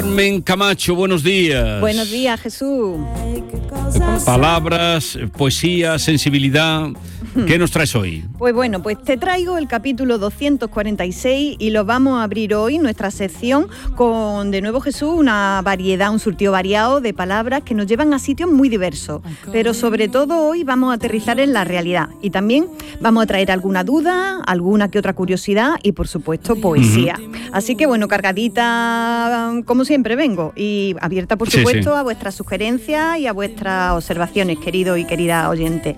Carmen Camacho, buenos días. Buenos días, Jesús. Palabras, poesía, sensibilidad. ¿Qué nos traes hoy? Pues bueno, pues te traigo el capítulo 246 y lo vamos a abrir hoy, nuestra sección, con de nuevo, Jesús, una variedad, un surtido variado de palabras que nos llevan a sitios muy diversos. Pero sobre todo hoy vamos a aterrizar en la realidad y también vamos a traer alguna duda, alguna que otra curiosidad y, por supuesto, poesía. Así que bueno, cargadita como siempre vengo y abierta, por supuesto, a vuestras sugerencias y a vuestras observaciones, queridos y queridas oyentes.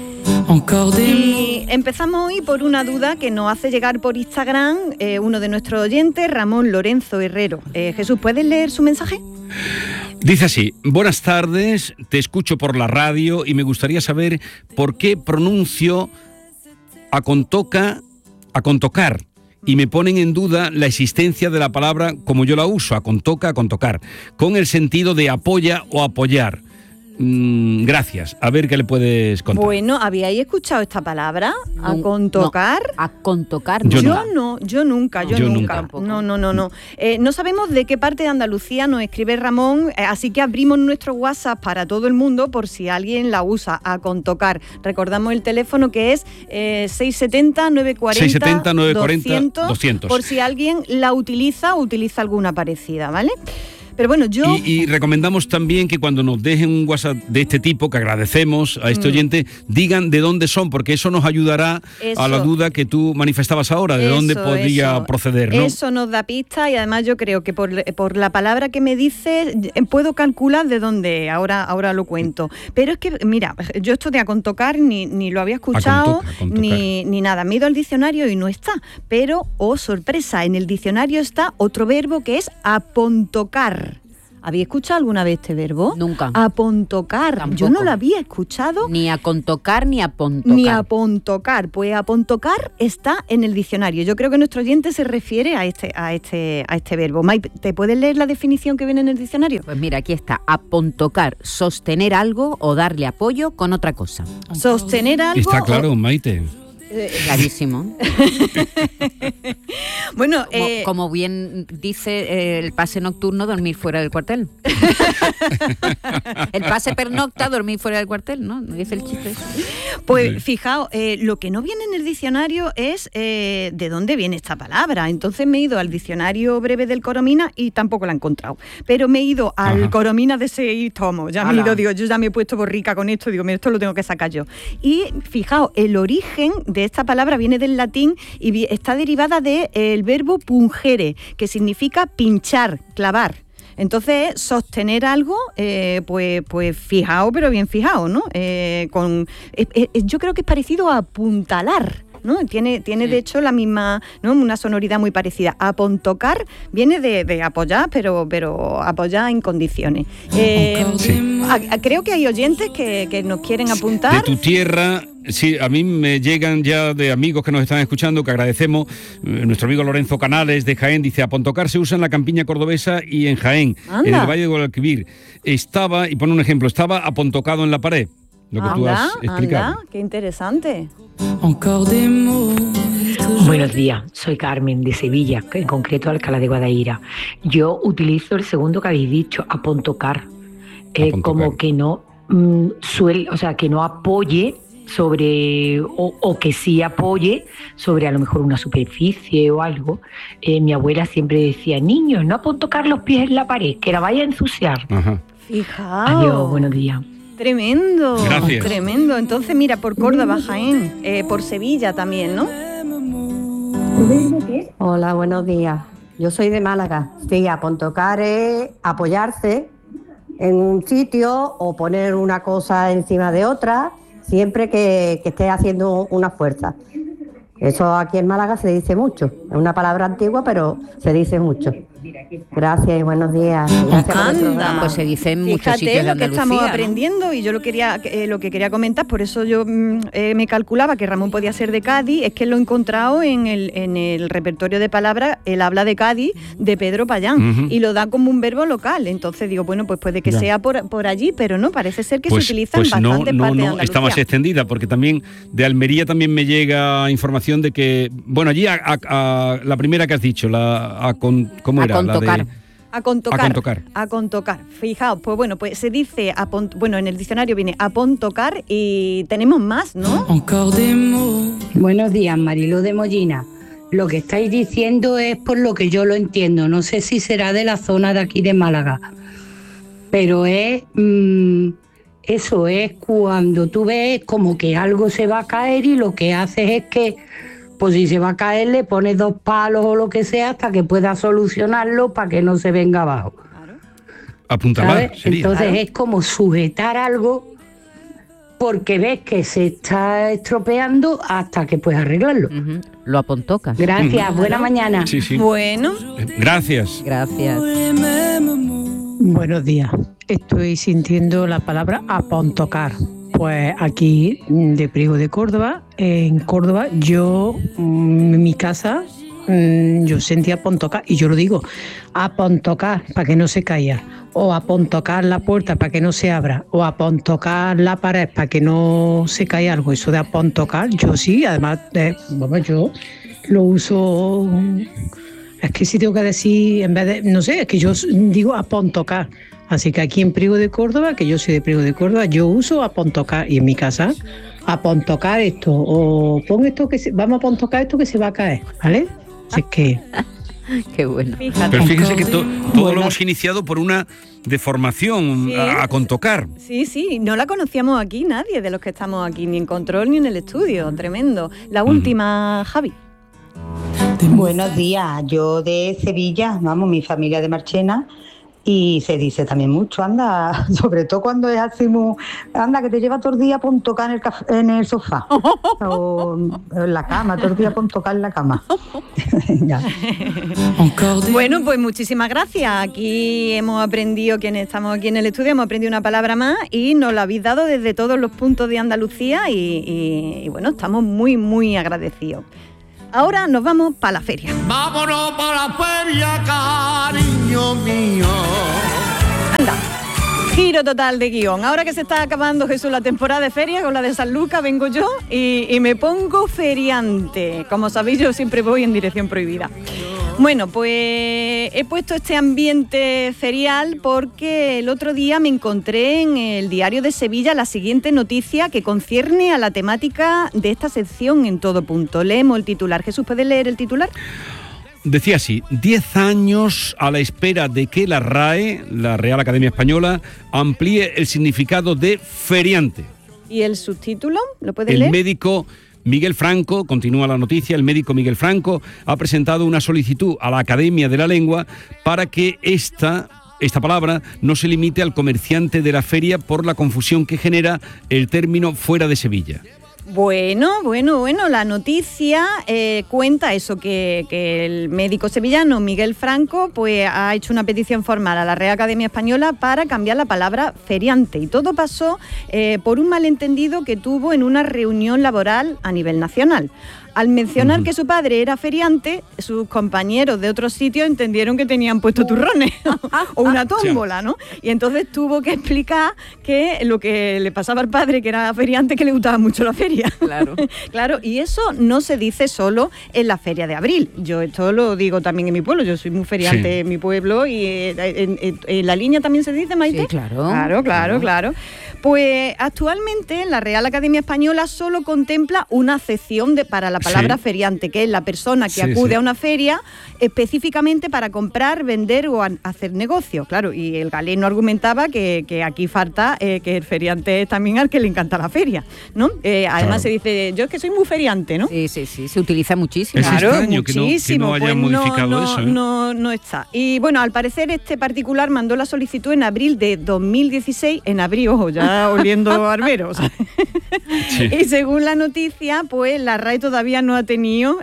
Y empezamos hoy por una duda que nos hace llegar por Instagram uno de nuestros oyentes, Ramón Lorenzo Herrero. Jesús, ¿puedes leer su mensaje? Dice así: buenas tardes, te escucho por la radio y me gustaría saber por qué pronuncio acontocar y me ponen en duda la existencia de la palabra como yo la uso, acontocar, con el sentido de apoya o apoyar. Gracias. A ver qué le puedes contar. Bueno, ¿habíais escuchado esta palabra? ¿Acontocar? No, acontocar. Yo nunca. No. No sabemos de qué parte de Andalucía nos escribe Ramón, así que abrimos nuestro WhatsApp para todo el mundo por si alguien la usa, acontocar. Recordamos el teléfono que es 670-940-200, por si alguien la utiliza o utiliza alguna parecida, ¿vale? Pero bueno, y recomendamos también que cuando nos dejen un WhatsApp de este tipo, que agradecemos a este oyente, digan de dónde son, porque eso nos ayudará a la duda que tú manifestabas ahora, de dónde podría proceder, ¿no? Eso nos da pista y además yo creo que por la palabra que me dices puedo calcular de dónde, ahora lo cuento. Pero es que, mira, yo esto de acontocar ni lo había escuchado, ni nada. Me he ido al diccionario y no está. Pero, sorpresa, en el diccionario está otro verbo que es apontocar. ¿Había escuchado alguna vez este verbo? Nunca. Apontocar. Tampoco. Yo no lo había escuchado. Ni acontocar ni apontocar. Ni apontocar. Pues apontocar está en el diccionario. Yo creo que nuestro oyente se refiere a este verbo. May, ¿te puedes leer la definición que viene en el diccionario? Pues mira, aquí está. Apontocar, sostener algo o darle apoyo con otra cosa. Sostener algo. Está claro, Maite. Clarísimo. Bueno, como bien dice el pase nocturno, dormir fuera del cuartel. El pase pernocta, dormir fuera del cuartel, ¿no? Dice el chiste. Pues fijaos, lo que no viene en el diccionario es de dónde viene esta palabra. Entonces me he ido al diccionario breve del Coromina y tampoco la he encontrado. Pero me he ido al Coromina de 6 tomos. Ya me he ido, digo, yo ya me he puesto borrica con esto, digo, mira, esto lo tengo que sacar yo. Y fijaos, el origen de esta palabra viene del latín y está derivada del verbo pungere, que significa pinchar, clavar. Entonces, sostener algo, pues fijado, pero bien fijado, ¿no? Yo creo que es parecido a apuntalar, ¿no? Tiene de hecho la misma, ¿no? Una sonoridad muy parecida. Apontocar viene de apoyar, pero apoyar en condiciones. Creo que hay oyentes que nos quieren apuntar. De tu tierra. Sí, a mí me llegan ya de amigos que nos están escuchando, que agradecemos. Nuestro amigo Lorenzo Canales de Jaén dice: apontocar se usa en la campiña cordobesa y en Jaén, en el Valle de Guadalquivir. Y pone un ejemplo, estaba apontocado en la pared, lo que tú has explicado. Qué interesante. Buenos días, soy Carmen de Sevilla, en concreto Alcalá de Guadaira. Yo utilizo el segundo que habéis dicho, apontocar, como que no que no apoye sobre, o que sí apoye sobre a lo mejor una superficie o algo. Mi abuela siempre decía: niños, no apontocar los pies en la pared, que la vaya a ensuciar. Fijaos. Adiós, buenos días. Tremendo. Gracias. Tremendo. Entonces, mira, por Córdoba, Jaén, por Sevilla también, ¿no? Hola, buenos días. Yo soy de Málaga. Sí, apontocar es apoyarse en un sitio o poner una cosa encima de otra, siempre que esté haciendo una fuerza. Eso aquí en Málaga se dice mucho. Es una palabra antigua, pero se dice mucho. Gracias y buenos días. Gracias por el programa. Pues se dice en muchos sitios de Andalucía, lo que estamos aprendiendo, y yo lo que quería comentar, por eso yo me calculaba que Ramón podía ser de Cádiz, es que lo he encontrado en el repertorio de palabras, el habla de Cádiz, de Pedro Payán, y lo da como un verbo local. Entonces digo, bueno, pues puede que sea por allí, pero no, parece ser que se utiliza en bastantes partes de Andalucía. Está más extendida, porque también de Almería también me llega información de que, bueno, allí a la primera que has dicho, ¿cómo era? Acontocar. Acontocar. Fijaos, pues bueno, pues se dice, en el diccionario viene apontocar y tenemos más, ¿no? Buenos días, Mariló de Mollina. Lo que estáis diciendo es por lo que yo lo entiendo. No sé si será de la zona de aquí de Málaga, pero es eso es cuando tú ves como que algo se va a caer y lo que haces es que, pues si se va a caer, le pones 2 palos o lo que sea hasta que pueda solucionarlo para que no se venga abajo. Claro. Apuntalar sería. Entonces es como sujetar algo porque ves que se está estropeando hasta que puedes arreglarlo. Lo apontocas. Gracias, buena mañana. Sí. Bueno. Gracias. Buenos días. Estoy sintiendo la palabra apontocar. Pues aquí de Priego de Córdoba, en Córdoba, yo en mi casa yo sentía apontocar, y yo lo digo, apontocar para que no se caiga, o apontocar la puerta para que no se abra, o apontocar la pared para que no se caiga algo. Eso de apontocar, yo sí, además, yo lo uso. Es que si tengo que decir, en vez de, no sé, es que yo digo apontocar. Así que aquí en Priego de Córdoba, que yo soy de Priego de Córdoba, yo uso apontocar, y en mi casa, apontocar esto, o pon esto vamos a apontocar esto que se va a caer, ¿vale? Así que... Qué bueno. Pero fíjese que todo lo hemos iniciado por una deformación, ¿sí? a contocar. Sí, no la conocíamos aquí nadie de los que estamos aquí, ni en control ni en el estudio, tremendo. La última, Javi. Buenos días, yo de Sevilla, mi familia de Marchena, y se dice también mucho, anda, sobre todo cuando es así, anda, que te lleva todo el día a tocar en el sofá, o en la cama, todo el día a tocar en la cama. Bueno, pues muchísimas gracias. Aquí hemos aprendido, quienes estamos aquí en el estudio, hemos aprendido una palabra más y nos la habéis dado desde todos los puntos de Andalucía y bueno, estamos muy, muy agradecidos. Ahora nos vamos para la feria. Vámonos para la feria, cariño mío. Anda, giro total de guión. Ahora que se está acabando, Jesús, la temporada de feria, con la de San Lucas vengo yo y me pongo feriante. Como sabéis, yo siempre voy en dirección prohibida. Bueno, pues he puesto este ambiente ferial porque el otro día me encontré en el Diario de Sevilla la siguiente noticia que concierne a la temática de esta sección en todo punto. Leemos el titular. Jesús, ¿puedes leer el titular? Decía así: 10 años a la espera de que la RAE, la Real Academia Española, amplíe el significado de feriante. ¿Y el subtítulo? ¿Lo puedes leer? El médico Miguel Franco, continúa la noticia, el médico Miguel Franco ha presentado una solicitud a la Academia de la Lengua para que esta palabra no se limite al comerciante de la feria por la confusión que genera el término fuera de Sevilla. Bueno, la noticia cuenta eso, que el médico sevillano Miguel Franco pues ha hecho una petición formal a la Real Academia Española para cambiar la palabra feriante, y todo pasó por un malentendido que tuvo en una reunión laboral a nivel nacional. Al mencionar que su padre era feriante, sus compañeros de otros sitios entendieron que tenían puesto turrones o una tómbola, ¿no? Y entonces tuvo que explicar que lo que le pasaba al padre, que era feriante, que le gustaba mucho la feria. Claro. Claro, y eso no se dice solo en la feria de abril. Yo esto lo digo también en mi pueblo, yo soy muy feriante en mi pueblo y en la línea también se dice, Maite. Sí, claro. Claro. Pues actualmente la Real Academia Española solo contempla una acepción para la palabra feriante, que es la persona que acude a una feria específicamente para comprar, vender o hacer negocio. Claro, y el galeno argumentaba que aquí falta que el feriante es también al que le encanta la feria, ¿no? Además se dice, yo es que soy muy feriante, ¿no? Sí, se utiliza muchísimo. Es extraño muchísimo, que no hayan modificado eso, ¿eh? No está. Y bueno, al parecer este particular mandó la solicitud en abril de 2016, en abril, ojo, ya oliendo barberos. Sí. Y según la noticia, pues la RAE todavía no ha tenido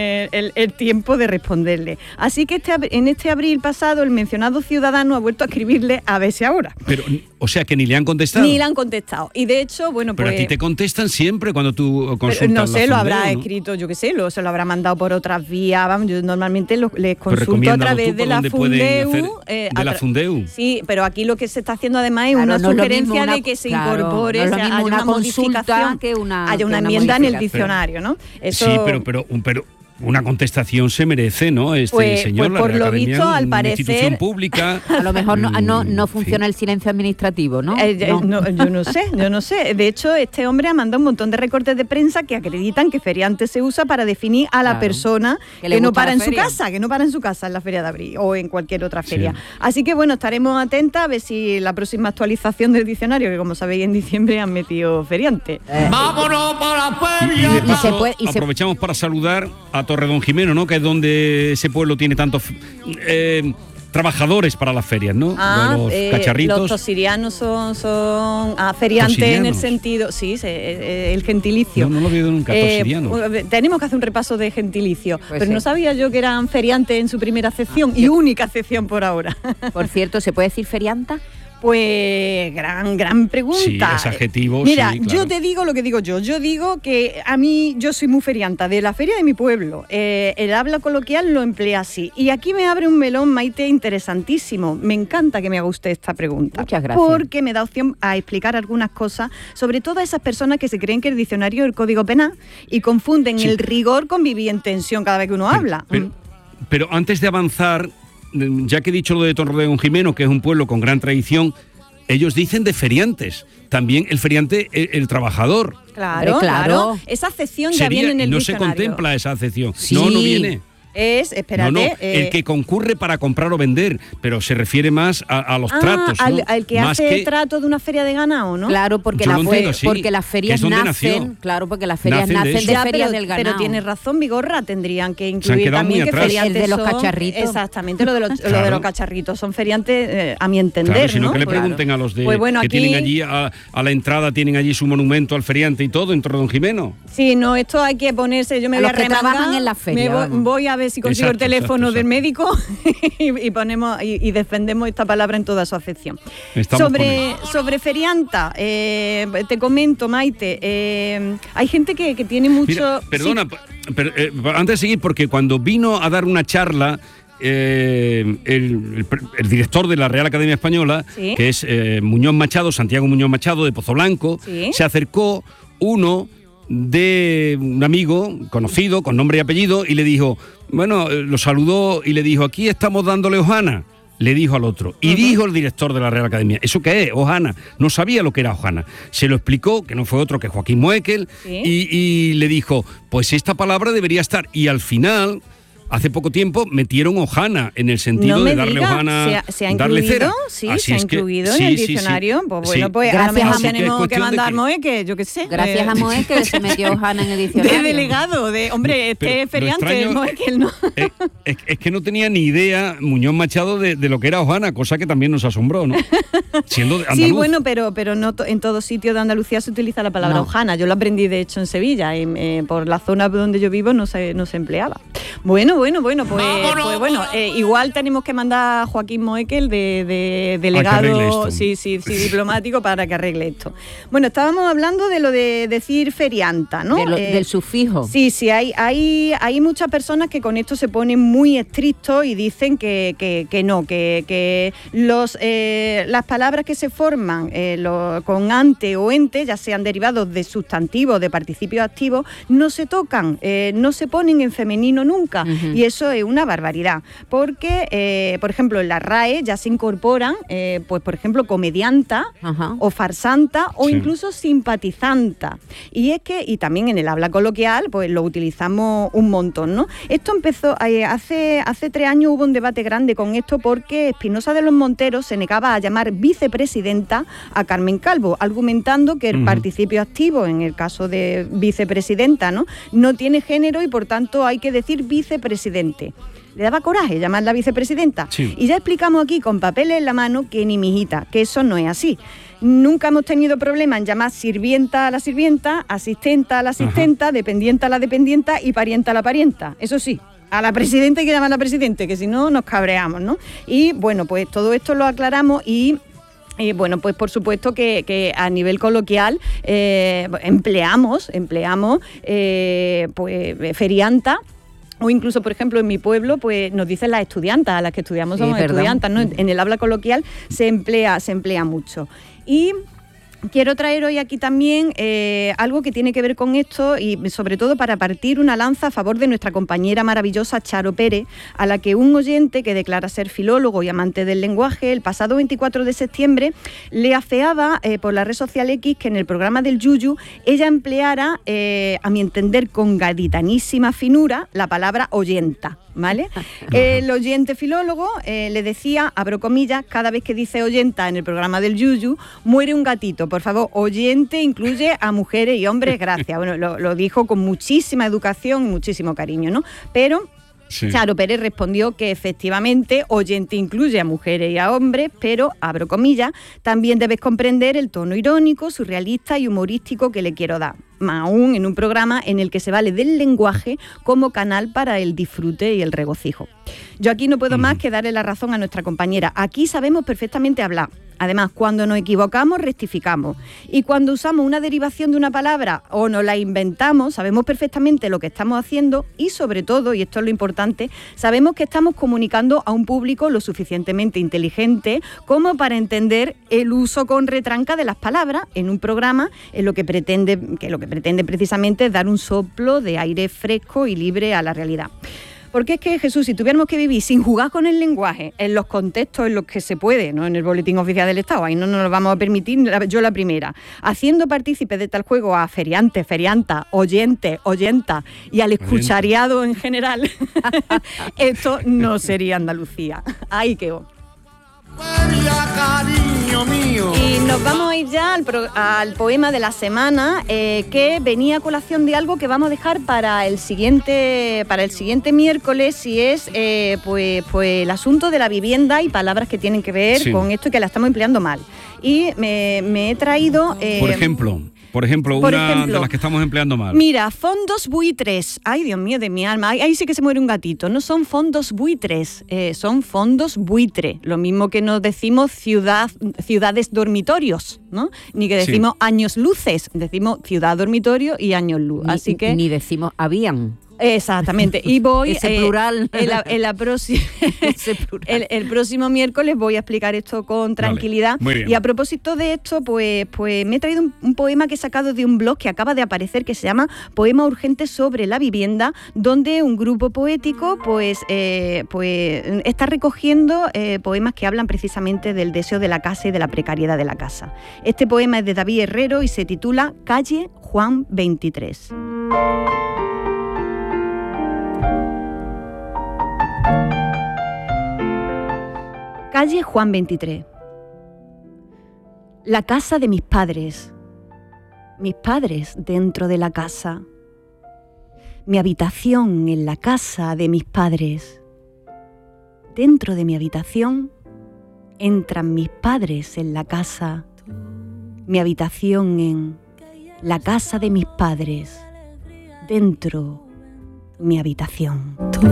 el tiempo de responderle. Así que en este abril pasado el mencionado ciudadano ha vuelto a escribirle a ver si ahora. Pero, o sea, que ni le han contestado. Ni le han contestado. Y de hecho, bueno, pues... Pero a ti te contestan siempre cuando tú consultas. No sé, lo habrá Fundeo, ¿no? escrito, yo qué sé, se lo habrá mandado por otras vías. Vamos, yo normalmente les consulto a través de la Fundeu. ¿De la Fundeu? Sí, pero aquí lo que se está haciendo además es una sugerencia de que se incorpore, haya una modificación, que haya una enmienda en el diccionario, ¿no? Eso... Sí, pero una contestación se merece, ¿no? Señor, por lo visto, al una parecer, institución pública. A lo mejor no funciona el silencio administrativo, ¿no? Yo no sé. De hecho, este hombre ha mandado un montón de recortes de prensa que acreditan que feriante se usa para definir a la persona que no para en su casa, en la Feria de Abril o en cualquier otra feria. Sí. Así que bueno, estaremos atentas a ver si la próxima actualización del diccionario, que como sabéis en diciembre han metido feriante. ¡Vámonos para la feria! Aprovechamos para saludar a Torredonjimeno, ¿no? Que es donde ese pueblo tiene tantos trabajadores para las ferias, ¿no? Los cacharritos. Los tosirianos son feriantes en el sentido, sí, el gentilicio. No lo he oído nunca, tosiriano. Tenemos que hacer un repaso de gentilicio, pues pero no sabía yo que eran feriantes en su primera acepción y única acepción por ahora. Por cierto, ¿se puede decir ferianta? Pues gran pregunta. Sí, es adjetivo. Mira, sí, claro. Yo te digo lo que digo yo. Yo digo que yo soy muy ferianta de la feria de mi pueblo. El habla coloquial lo emplea así. Y aquí me abre un melón, Maite, interesantísimo. Me encanta que me haga usted esta pregunta. Muchas gracias. Porque me da opción a explicar algunas cosas, sobre todo a esas personas que se creen que el diccionario es el Código Penal y confunden el rigor con vivir en tensión cada vez que uno habla. Pero antes de avanzar, ya que he dicho lo de Torredonjimeno, que es un pueblo con gran tradición, ellos dicen de feriantes. También el feriante, el trabajador. Claro. Esa acepción ya viene en el diccionario. No se contempla esa acepción. Sí. No viene. Espérate. El que concurre para comprar o vender, pero se refiere más a los tratos, ¿no? Al que más hace trato de una feria de ganado, ¿no? Claro, porque las ferias nacen, porque las ferias nacen de ferias del ganado. Pero tienes razón, Vigorra, tendrían que incluir también que feriantes el de los cacharritos. Exactamente, lo de los cacharritos son feriantes, a mi entender, claro, sino ¿no? que le pregunten a los de que tienen allí a la entrada, tienen allí su monumento al feriante y todo en Torredonjimeno. Sí, no, esto hay que ponerse, yo me voy a trabajan en la feria. Voy a ver si consigo el teléfono del médico y ponemos y defendemos esta palabra en toda su acepción. Sobre ferianta, te comento, Maite, hay gente que tiene mucho... Mira, perdona, pero, antes de seguir, porque cuando vino a dar una charla el director de la Real Academia Española, ¿sí?, que es Santiago Muñoz Machado, de Pozoblanco, ¿sí?, se acercó uno de un amigo conocido con nombre y apellido y le dijo, lo saludó y le dijo, aquí estamos dándole hojana, le dijo al otro. Y dijo el director de la Real Academia, ¿eso qué es? Hojana. No sabía lo que era hojana. Se lo explicó, que no fue otro que Joaquín Moekel, ¿sí?, y le dijo, pues esta palabra debería estar. Y al final, hace poco tiempo, metieron hojana en el sentido de darle hojana, ¿Se ha darle cera. Sí, se ha incluido en el diccionario. Sí. Pues bueno, pues gracias a tenemos que mandar Moekel, yo qué sé. Gracias a Moekel se metió hojana en el diccionario. De delegado, hombre, feriante, Moekel, ¿no? Es que no tenía ni idea Muñoz Machado de lo que era hojana, cosa que también nos asombró, ¿no? Siendo andaluz. Sí, bueno, pero no en todo sitio de Andalucía se utiliza la palabra hojana. Yo lo aprendí, de hecho, en Sevilla. Por la zona donde yo vivo no se empleaba. Bueno, igual tenemos que mandar a Joaquín Moekel de delegado diplomático para que arregle esto. Bueno, estábamos hablando de lo de decir ferianta, ¿no? Del sufijo. Sí, hay muchas personas que con esto se ponen muy estrictos y dicen que las palabras que se forman con ante o ente, ya sean derivados de sustantivos, de participios activos, no se tocan, no se ponen en femenino nunca. Uh-huh. Y eso es una barbaridad, porque, por ejemplo, en la RAE ya se incorporan, pues por ejemplo, comedianta, uh-huh, o farsanta o incluso simpatizanta. Y también en el habla coloquial, pues lo utilizamos un montón, ¿no? Esto empezó, hace 3 años hubo un debate grande con esto porque Espinosa de los Monteros se negaba a llamar vicepresidenta a Carmen Calvo, argumentando que el participio activo, en el caso de vicepresidenta, no tiene género y por tanto hay que decir vicepresidente. Le daba coraje llamarla vicepresidenta. Sí. Y ya explicamos aquí con papeles en la mano que ni mijita, que eso no es así. Nunca hemos tenido problema en llamar sirvienta a la sirvienta, asistenta a la asistenta, ajá, dependienta a la dependienta y parienta a la parienta. Eso sí, a la presidenta hay que llamar a la presidente, que si no nos cabreamos, ¿no? Y bueno, pues todo esto lo aclaramos y bueno, pues por supuesto que a nivel coloquial empleamos pues ferianta. O incluso, por ejemplo, en mi pueblo, pues nos dicen las estudiantas, a las que estudiamos somos estudiantas, ¿no? En el habla coloquial se emplea mucho. Y quiero traer hoy aquí también algo que tiene que ver con esto y sobre todo para partir una lanza a favor de nuestra compañera maravillosa Charo Pérez, a la que un oyente que declara ser filólogo y amante del lenguaje el pasado 24 de septiembre le afeaba por la red social X que en el programa del Yuyu ella empleara, a mi entender con gaditanísima finura, la palabra oyenta. ¿Vale? El oyente filólogo le decía, abro comillas, cada vez que dice oyenta en el programa del Yuyu, muere un gatito. Por favor, oyente incluye a mujeres y hombres, gracias. Bueno, lo dijo con muchísima educación y muchísimo cariño, ¿no? Pero sí. Charo Pérez respondió que efectivamente oyente incluye a mujeres y a hombres, pero, abro comillas, también debes comprender el tono irónico, surrealista y humorístico que le quiero dar. Más aún en un programa en el que se vale del lenguaje como canal para el disfrute y el regocijo. Yo aquí no puedo más que darle la razón a nuestra compañera. Aquí sabemos perfectamente hablar. Además, cuando nos equivocamos, rectificamos. Y cuando usamos una derivación de una palabra o nos la inventamos, sabemos perfectamente lo que estamos haciendo y, sobre todo, y esto es lo importante, sabemos que estamos comunicando a un público lo suficientemente inteligente como para entender el uso con retranca de las palabras en un programa en lo que pretende precisamente es dar un soplo de aire fresco y libre a la realidad. Porque es que, Jesús, si tuviéramos que vivir sin jugar con el lenguaje, en los contextos en los que se puede, ¿no? En el Boletín Oficial del Estado, ahí no nos lo vamos a permitir, yo la primera, haciendo partícipes de tal juego a feriantes, feriantas, oyentes, oyentas y al escuchariado en general, esto no sería Andalucía. Ahí quedó. Y nos vamos a ir ya al poema de la semana, que venía a colación de algo que vamos a dejar para el siguiente miércoles, y es pues el asunto de la vivienda y palabras que tienen que ver con esto y que la estamos empleando mal. Y me he traído... Por ejemplo, una de las que estamos empleando mal. Mira, fondos buitres. Ay, Dios mío, de mi alma. Ahí sí que se muere un gatito. No son fondos buitres, son fondos buitre. Lo mismo que nos decimos ciudades dormitorios, ¿no? Ni que decimos años luces. Decimos ciudad dormitorio y años luz. Así que ni decimos habían. Exactamente. Y voy ese plural. En la próxima el próximo miércoles voy a explicar esto con tranquilidad. Vale, y a propósito de esto, pues me he traído un poema que he sacado de un blog que acaba de aparecer, que se llama Poema Urgente sobre la Vivienda, donde un grupo poético pues está recogiendo poemas que hablan precisamente del deseo de la casa y de la precariedad de la casa. Este poema es de David Herrero y se titula Calle Juan 23. Calle Juan 23. La casa de mis padres dentro de la casa, mi habitación en la casa de mis padres. Dentro de mi habitación entran mis padres en la casa, mi habitación en la casa de mis padres, dentro mi habitación. Tú,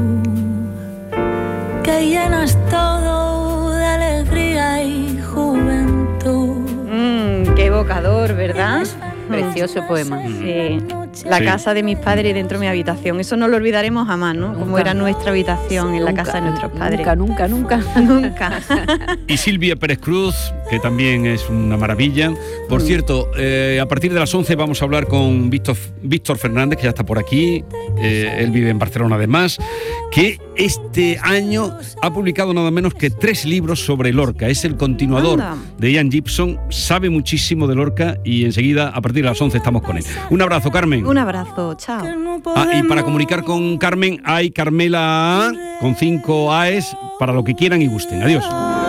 que llenas todo de alegría y juventud. Qué evocador, ¿verdad? Precioso poema. Sí. La casa de mis padres dentro de mi habitación. Eso no lo olvidaremos jamás, ¿no? Como era nuestra habitación en la casa de nuestros padres. Nunca. Y Silvia Pérez Cruz, que también es una maravilla. Por cierto, a partir de las 11 vamos a hablar con Víctor Fernández, que ya está por aquí. Él vive en Barcelona además, que este año ha publicado nada menos que 3 libros sobre Lorca. Es el continuador de Ian Gibson, sabe muchísimo de Lorca y enseguida, a partir de las 11, estamos con él. Un abrazo, Carmen. Un abrazo, chao. Y para comunicar con Carmen hay Carmela con 5 AES para lo que quieran y gusten. Adiós.